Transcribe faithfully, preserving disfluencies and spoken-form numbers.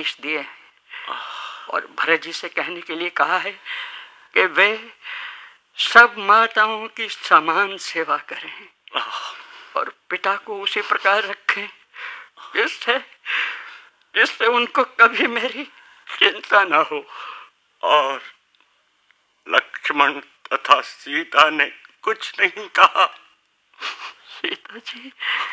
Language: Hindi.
आदेश दिए हैं और भरत जी से कहने के लिए कहा है कि वे सब माताओं की समान सेवा करें और पिता को उसी प्रकार रखें जिससे जिससे उनको कभी मेरी चिंता ना हो। और लक्ष्मण तथा सीता ने कुछ नहीं कहा? सीता जी